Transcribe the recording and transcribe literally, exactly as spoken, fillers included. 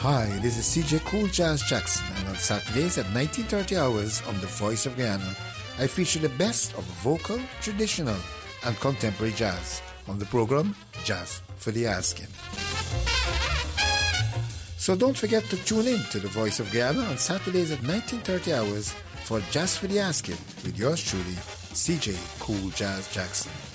Hi, this is C J Cool Jazz Jackson, and on Saturdays at nineteen thirty hours on The Voice of Guyana, I feature the best of vocal, traditional, and contemporary jazz on the program Jazz for the Asking. So don't forget to tune in to The Voice of Guyana on Saturdays at nineteen thirty hours for Jazz for the Asking with yours truly, C J Cool Jazz Jackson.